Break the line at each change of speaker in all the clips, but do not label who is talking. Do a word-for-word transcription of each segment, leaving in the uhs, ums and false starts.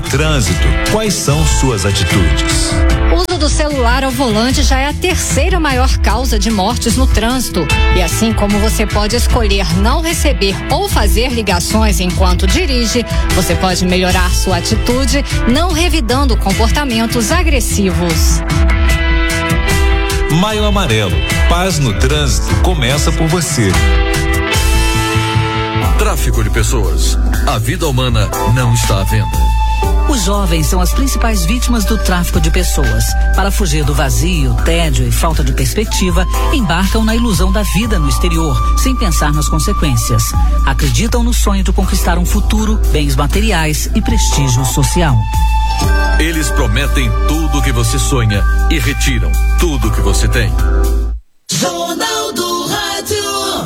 No trânsito, quais são suas atitudes?
O uso do celular ao volante já é a terceira maior causa de mortes no trânsito. E assim como você pode escolher não receber ou fazer ligações enquanto dirige, você pode melhorar sua atitude não revidando comportamentos agressivos.
Maio Amarelo. Paz no trânsito começa por você.
Tráfico de pessoas. A vida humana não está à venda.
Os jovens são as principais vítimas do tráfico de pessoas. Para fugir do vazio, tédio e falta de perspectiva, embarcam na ilusão da vida no exterior, sem pensar nas consequências. Acreditam no sonho de conquistar um futuro, bens materiais e prestígio social.
Eles prometem tudo o que você sonha e retiram tudo o que você tem.
Jornal do Rádio.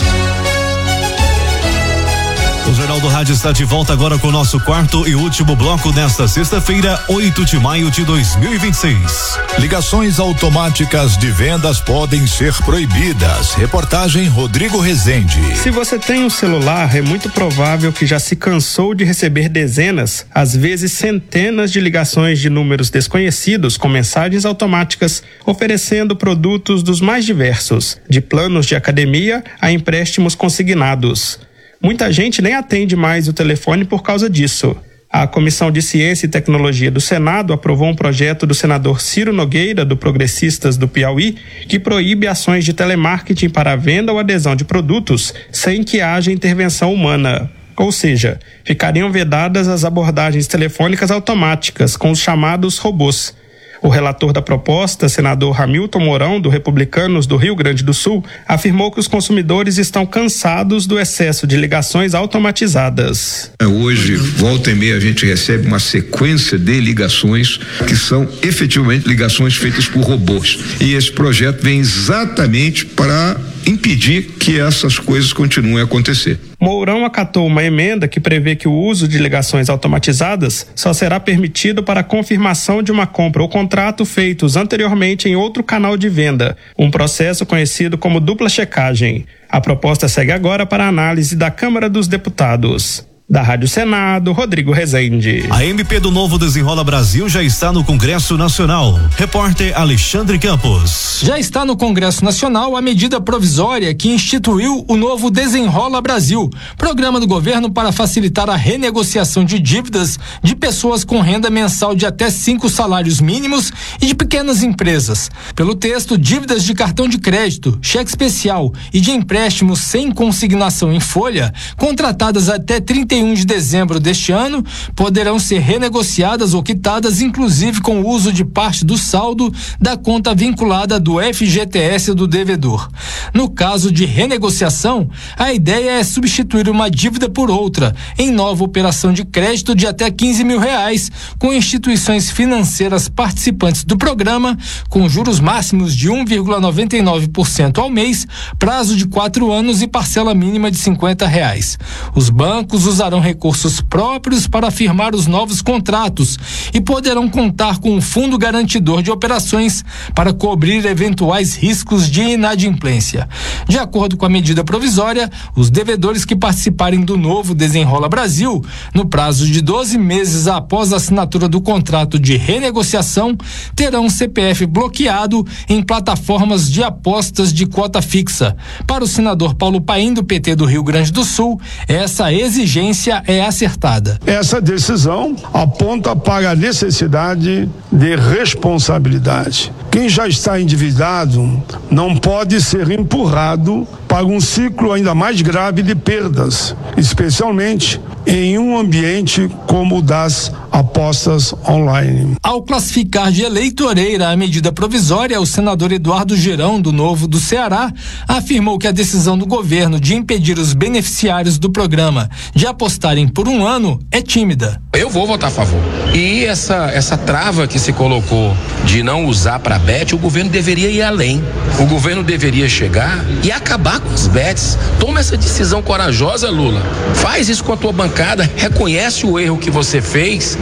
O Jornal do Rádio está de volta agora com o nosso quarto e último bloco nesta sexta-feira, oito de maio de dois mil e vinte e seis.
Ligações automáticas de vendas podem ser proibidas. Reportagem Rodrigo Rezende.
Se você tem um celular, é muito provável que já se cansou de receber dezenas, às vezes centenas de ligações de números desconhecidos com mensagens automáticas oferecendo produtos dos mais diversos, de planos de academia a empréstimos consignados. Muita gente nem atende mais o telefone por causa disso. A Comissão de Ciência e Tecnologia do Senado aprovou um projeto do senador Ciro Nogueira, do Progressistas do Piauí, que proíbe ações de telemarketing para a venda ou adesão de produtos sem que haja intervenção humana. Ou seja, ficariam vedadas as abordagens telefônicas automáticas com os chamados robôs. O relator da proposta, senador Hamilton Mourão, do Republicanos do Rio Grande do Sul, afirmou que os consumidores estão cansados do excesso de ligações automatizadas.
Hoje, volta e meia, a gente recebe uma sequência de ligações que são efetivamente ligações feitas por robôs. E esse projeto vem exatamente para impedir que essas coisas continuem a acontecer.
Mourão acatou uma emenda que prevê que o uso de ligações automatizadas só será permitido para a confirmação de uma compra ou contrato feitos anteriormente em outro canal de venda, um processo conhecido como dupla checagem. A proposta segue agora para a análise da Câmara dos Deputados. Da Rádio Senado, Rodrigo Rezende.
A M P do Novo Desenrola Brasil já está no Congresso Nacional. Repórter Alexandre Campos.
Já está no Congresso Nacional a medida provisória que instituiu o Novo Desenrola Brasil, programa do governo para facilitar a renegociação de dívidas de pessoas com renda mensal de até cinco salários mínimos e de pequenas empresas. Pelo texto, dívidas de cartão de crédito, cheque especial e de empréstimos sem consignação em folha, contratadas até trinta e um de dezembro deste ano, poderão ser renegociadas ou quitadas, inclusive com o uso de parte do saldo da conta vinculada do F G T S do devedor. No caso de renegociação, a ideia é substituir uma dívida por outra, em nova operação de crédito de até quinze mil reais, com instituições financeiras participantes do programa, com juros máximos de um vírgula noventa e nove por cento ao mês, prazo de quatro anos e parcela mínima de cinquenta reais. Os bancos usarão recursos próprios para firmar os novos contratos e poderão contar com um fundo garantidor de operações para cobrir eventuais riscos de inadimplência. De acordo com a medida provisória, os devedores que participarem do Novo Desenrola Brasil, no prazo de doze meses após a assinatura do contrato de renegociação, terão o C P F bloqueado em plataformas de apostas de cota fixa. Para o senador Paulo Paim, do P T do Rio Grande do Sul, essa exigência é acertada.
Essa decisão aponta para a necessidade de responsabilidade. Quem já está endividado não pode ser empurrado para um ciclo ainda mais grave de perdas, especialmente em um ambiente como o das apostas online.
Ao classificar de eleitoreira a medida provisória, o senador Eduardo Girão, do Novo do Ceará, afirmou que a decisão do governo de impedir os beneficiários do programa de apostarem por um ano é tímida.
Eu vou votar a favor. E essa, essa trava que se colocou de não usar para bet, o governo deveria ir além. O governo deveria chegar e acabar com as bets. Toma essa decisão corajosa, Lula. Faz isso com a tua bancada, reconhece o erro que você fez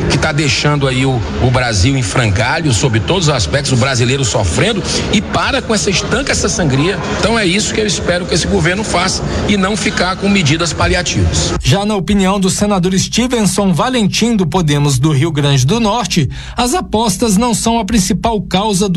que está deixando aí o, o Brasil em frangalhos sob todos os aspectos, o brasileiro sofrendo, e para com essa estanca, essa sangria. Então é isso que eu espero que esse governo faça e não ficar com medidas paliativas.
Já na opinião do senador Stevenson Valentim do Podemos do Rio Grande do Norte, as apostas não são a principal causa do